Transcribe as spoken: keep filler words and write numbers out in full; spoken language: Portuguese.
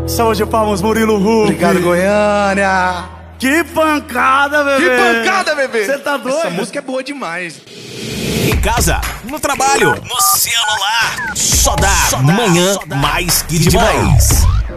Saúde de palmas, Murilo Huck. Obrigado, Goiânia. Que pancada, bebê. Que pancada, bebê. Você tá doido? Essa música é boa demais. Em casa, no trabalho, no celular. Só dá, Só dá. Manhã Só dá. Mais que demais.